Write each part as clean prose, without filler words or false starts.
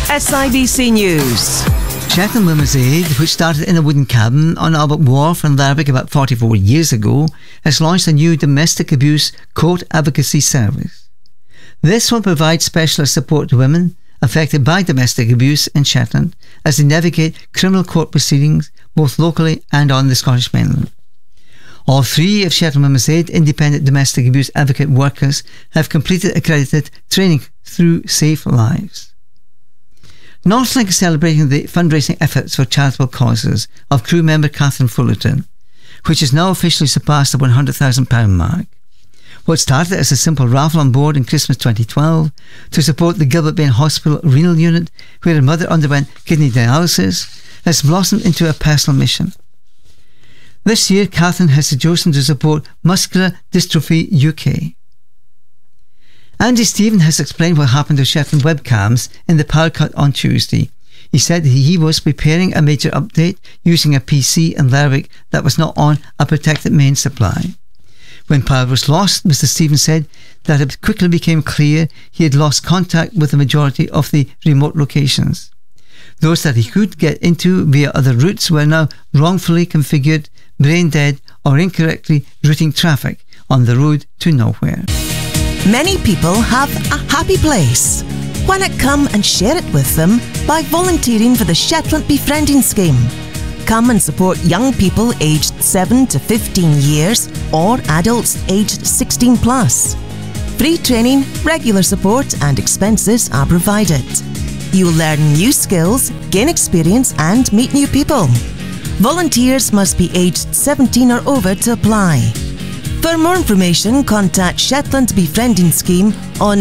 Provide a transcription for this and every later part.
SIBC News. Shetland Women's Aid, which started in a wooden cabin on Albert Wharf in Lerwick about 44 years ago, has launched a new domestic abuse court advocacy service. This will provide specialist support to women affected by domestic abuse in Shetland as they navigate criminal court proceedings both locally and on the Scottish mainland. All three of Shetland Women's Aid independent domestic abuse advocate workers have completed accredited training through Safe Lives. Northlink is celebrating the fundraising efforts for charitable causes of crew member Catherine Fullerton, which has now officially surpassed the £100,000 mark. What started as a simple raffle on board in Christmas 2012 to support the Gilbert Bain Hospital renal unit where her mother underwent kidney dialysis has blossomed into a personal mission. This year, Catherine has chosen to support Muscular Dystrophy UK. Andy Stephen has explained what happened to Shetland webcams in the power cut on Tuesday. He said he was preparing a major update using a PC in Lerwick that was not on a protected main supply. When power was lost, Mr. Stephen said that it quickly became clear he had lost contact with the majority of the remote locations. Those that he could get into via other routes were now wrongfully configured, brain dead, or incorrectly routing traffic on the road to nowhere. Many people have a happy place. Why not come and share it with them by volunteering for the Shetland Befriending Scheme? Come and support young people aged 7 to 15 years or adults aged 16 plus. Free training, regular support and expenses are provided. You will learn new skills, gain experience and meet new people. Volunteers must be aged 17 or over to apply. For more information, contact Shetland Befriending Scheme on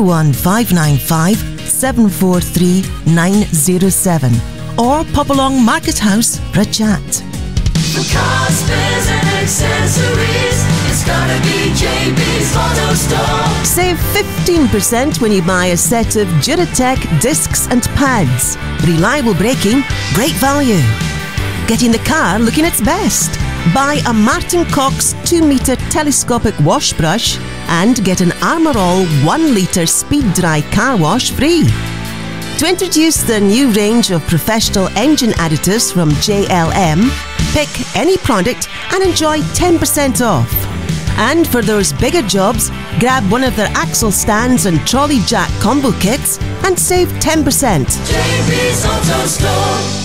01595 743 907 or pop along Market House for a chat. For cars, spares and accessories, it's gotta be JB's Auto Store. Save 15% when you buy a set of Duratec discs and pads. Reliable braking, great value. Getting the car looking its best. Buy a Martin Cox 2-metre telescopic wash brush and get an Armour All 1-litre speed dry car wash free. To introduce the new range of professional engine additives from JLM, pick any product and enjoy 10% off. And for those bigger jobs, grab one of their axle stands and trolley jack combo kits and save 10%. JB's Auto Store.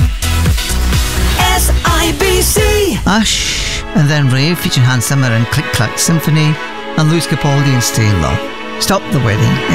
SIBC. Ash and then Rave featuring Hans Zimmer and Click Clack Symphony and Louis Capaldi and Stay in Love. Stop the Wedding.